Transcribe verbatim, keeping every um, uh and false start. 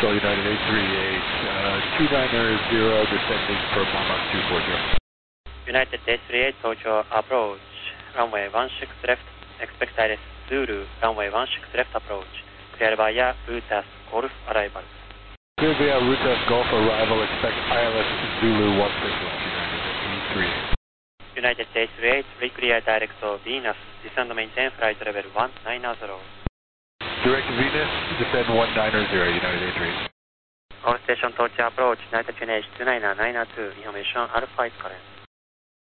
Control United eight three eight, uh, two niner zero descending for Mama two four zero. United eight three eight, Tokyo approach, runway one six left, expect I L S Zulu, runway one six left approach, clear via Rutas Golf arrival. Clear via Rutas Golf arrival, expect I L S Zulu one six left, United eight three eight. United eight three eight, re-clear direct to Venus, descend maintain flight level one nine zero. Direct to Venus, descend one niner zero, United eight three eight. All station Tokyo approach, United H two nine nine two, information Alpha is current.